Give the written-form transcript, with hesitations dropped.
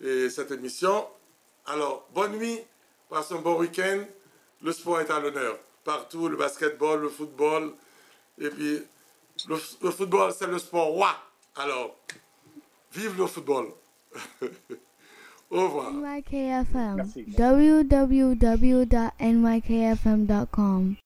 cette émission. Alors, bonne nuit, passe un bon week-end. Le sport est à l'honneur. Partout, le basketball, le football. Et puis, le football, c'est le sport roi. Alors, vive le football. Au revoir. NYKFM. Merci. www.nykfm.com